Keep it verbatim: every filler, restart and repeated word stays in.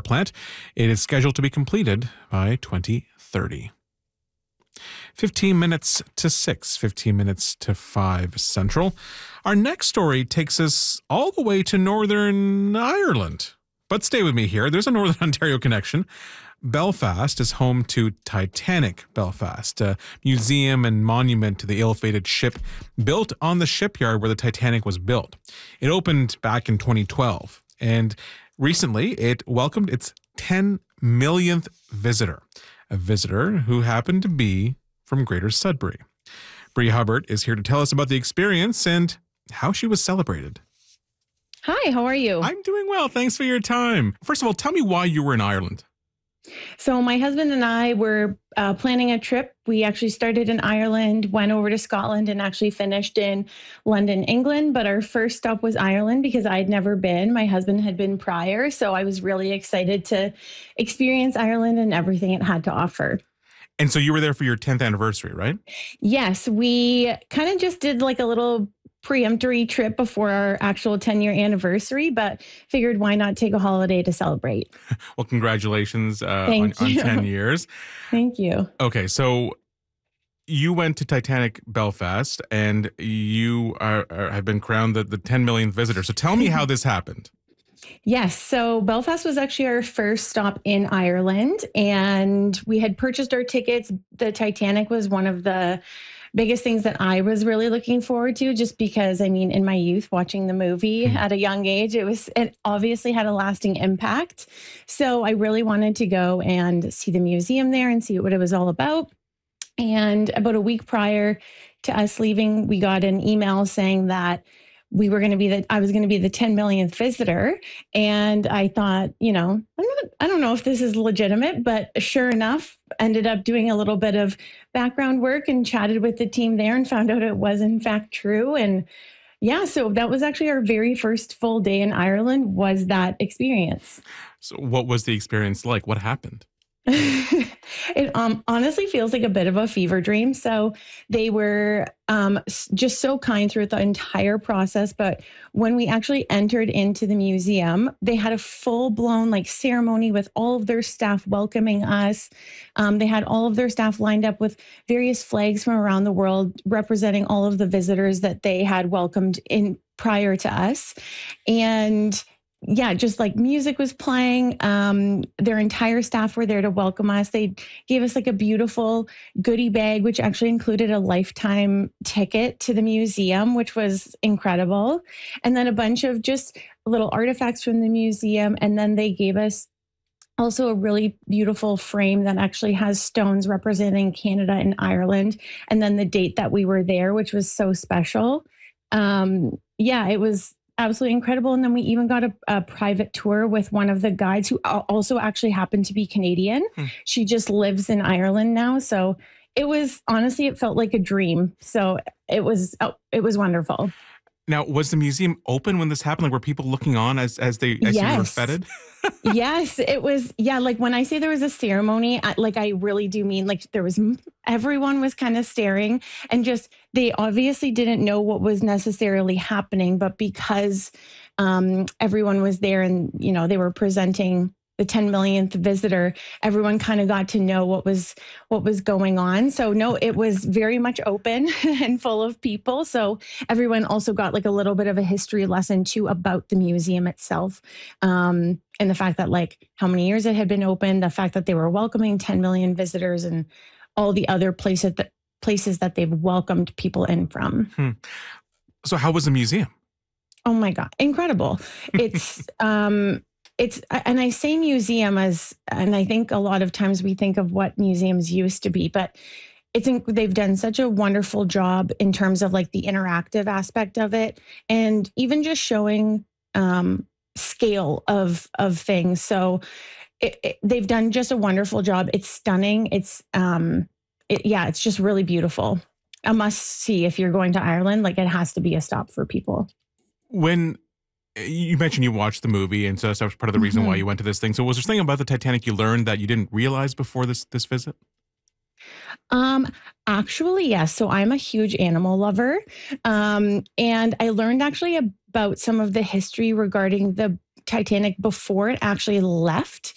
plant. It is scheduled to be completed by twenty thirty. fifteen minutes to six, fifteen minutes to five Central. Our next story takes us all the way to Northern Ireland. But stay with me here. There's a Northern Ontario connection. Belfast is home to Titanic Belfast, a museum and monument to the ill-fated ship built on the shipyard where the Titanic was built. It opened back in twenty twelve, and recently it welcomed its ten millionth visitor, a visitor who happened to be from Greater Sudbury. Bree Hubbard is here to tell us about the experience and how she was celebrated. Hi, how are you? I'm doing well. Thanks for your time. First of all, tell me why you were in Ireland. So my husband and I were uh, planning a trip. We actually started in Ireland, went over to Scotland, and actually finished in London, England. But our first stop was Ireland because I'd never been. My husband had been prior. So I was really excited to experience Ireland and everything it had to offer. And so you were there for your tenth anniversary, right? Yes, we kind of just did like a little preemptory trip before our actual ten-year anniversary, but figured why not take a holiday to celebrate. Well, congratulations uh, on, Thank on you. ten years. Thank you. Okay, so you went to Titanic Belfast, and you are, are, have been crowned the, the ten millionth visitor. So tell me how this happened. Yes. So Belfast was actually our first stop in Ireland, and we had purchased our tickets. The Titanic was one of the biggest things that I was really looking forward to, just because, I mean, in my youth, watching the movie mm-hmm. at a young age, it was, it obviously had a lasting impact. So I really wanted to go and see the museum there and see what it was all about. And about a week prior to us leaving, we got an email saying that we were going to be the, I was going to be the ten millionth visitor. And I thought, you know, I'm not, I don't know if this is legitimate, but sure enough, ended up doing a little bit of background work and chatted with the team there and found out it was in fact true. And yeah, so that was actually our very first full day in Ireland, was that experience. So what was the experience like? What happened? It um, honestly feels like a bit of a fever dream. So they were um, just so kind throughout the entire process. But when we actually entered into the museum, they had a full blown like ceremony with all of their staff welcoming us. Um, they had all of their staff lined up with various flags from around the world representing all of the visitors that they had welcomed in prior to us. And yeah, just like music was playing. Um, their entire staff were there to welcome us. They gave us like a beautiful goodie bag, which actually included a lifetime ticket to the museum, which was incredible. And then a bunch of just little artifacts from the museum. And then they gave us also a really beautiful frame that actually has stones representing Canada and Ireland. And then the date that we were there, which was so special. Um, yeah, it was absolutely incredible. And then we even got a, a private tour with one of the guides who also actually happened to be Canadian. Hmm. She just lives in Ireland now. So it was, honestly, it felt like a dream. So it was, oh, it was wonderful. Now, was the museum open when this happened? Like, were people looking on as, as they as yes. you were feted? Yes, it was. Yeah. Like when I say there was a ceremony, I, like I really do mean like there was, everyone was kind of staring and just, they obviously didn't know what was necessarily happening, but because um, everyone was there and, you know, they were presenting the ten millionth visitor, everyone kind of got to know what was what was going on. So no, it was very much open and full of people. So everyone also got like a little bit of a history lesson too about the museum itself. Um, and the fact that like how many years it had been open, the fact that they were welcoming ten million visitors and all the other places that places that they've welcomed people in from. Hmm. So how was the museum? Oh my God, incredible. It's um It's, and I say museum as, and I think a lot of times we think of what museums used to be, but it's, they've done such a wonderful job in terms of like the interactive aspect of it. And even just showing um, scale of, of things. So it, it, they've done just a wonderful job. It's stunning. It's, um, it, yeah, it's just really beautiful. A must see if you're going to Ireland, like it has to be a stop for people. When you mentioned you watched the movie, and so that was part of the reason mm-hmm. why you went to this thing. So was there something about the Titanic you learned that you didn't realize before this this visit? Um, actually, yes. So I'm a huge animal lover. Um, and I learned actually about some of the history regarding the Titanic before it actually left.